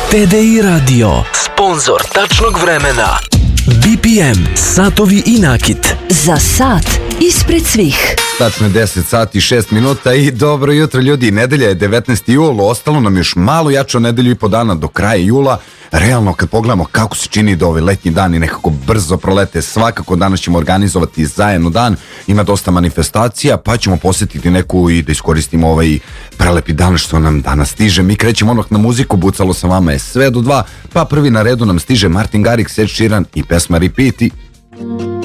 TDI Radio, sponzor tačnog vremena. BPM, satovi i nakit. Za sat ispred svih. Tačno je 10 sati i 6 minuta i dobro jutro ljudi. Nedelja je 19. jul, ostalo nam još malo jače od nedelju i po dana do kraja jula. Realno kad pogledamo kako se čini da ovi letnji dani nekako brzo prolete, svakako danas ćemo organizovati zajedno dan, ima dosta manifestacija, pa ćemo posjetiti neku i da iskoristimo ovaj prelepi dan što nam danas stiže. Mi krećemo onog na muziku, bucalo sa vama je sve do 2, pa prvi na redu nam stiže Martin Garrix, Ed Sheeran i pesma Repeat.